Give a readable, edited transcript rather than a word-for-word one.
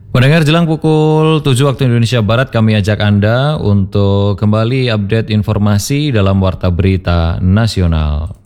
Pendengar, jelang pukul 7 waktu Indonesia Barat, kami ajak Anda untuk kembali update informasi dalam Warta Berita Nasional.